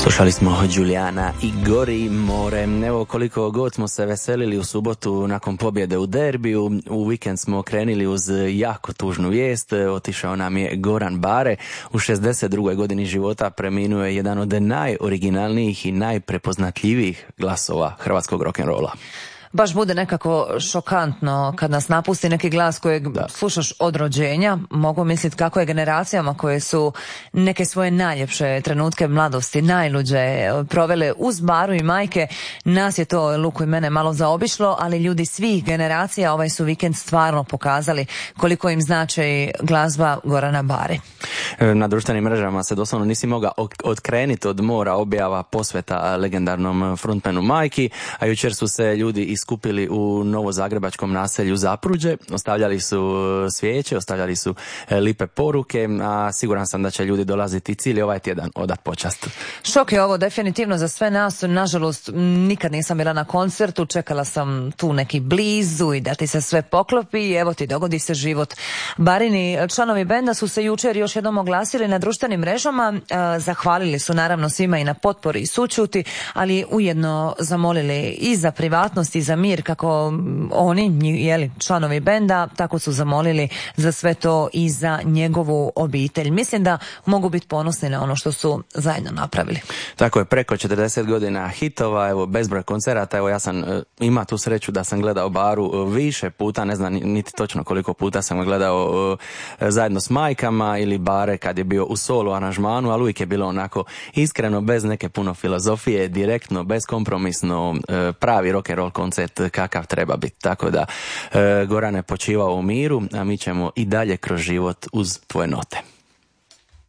Slušali smo Giuliana i Gori more. Evo koliko god smo se veselili u subotu nakon pobjede u derbiju, u vikend smo krenili uz jako tužnu vijest. Otišao nam je Goran Bare. U 62. godini života preminuo je jedan od najoriginalnijih i najprepoznatljivijih glasova hrvatskog rock'n'rolla. Baš bude nekako šokantno kad nas napusti neki glas kojeg slušaš od rođenja. Mogu misliti kako je generacijama koje su neke svoje najljepše trenutke mladosti, najluđe provele uz Baru i majke. Nas je to, Luku i mene, malo zaobišlo, ali ljudi svih generacija ovaj su vikend stvarno pokazali koliko im znači glazba Gorana Bare. Na društvenim mrežama se doslovno nisi mogao otkrenuti od mora objava posveta legendarnom frontmanu majki, a jučer su se ljudi iskupili u novozagrebačkom naselju Zapruđe, ostavljali su svijeće, ostavljali su lipe poruke, a siguran sam da će ljudi dolaziti cijeli ovaj tjedan odat počast. Šok je ovo definitivno za sve nas, nažalost nikad nisam bila na koncertu, čekala sam tu neki blizu i da ti se sve poklopi i evo ti dogodi se život. Barini članovi benda su se jučer još jednom oglasili na društvenim mrežama, zahvalili su naravno svima i na potpori i sućuti, ali ujedno zamolili i za privatnost i za mir, kako oni, članovi benda, tako su zamolili za sve to i za njegovu obitelj. Mislim da mogu biti ponosni na ono što su zajedno napravili. Tako je, preko 40 godina hitova, evo bezbroj koncerata, evo ja sam ima tu sreću da sam gledao Baru više puta, ne znam niti točno koliko puta sam gledao zajedno s majkama ili Bare kad je bio u solo aranžmanu, ali uvijek je bilo onako iskreno, bez neke puno filozofije, direktno, beskompromisno, pravi rock and roll koncert kakav treba biti. Tako da Gorane, počivao u miru, a mi ćemo i dalje kroz život uz tvoje note.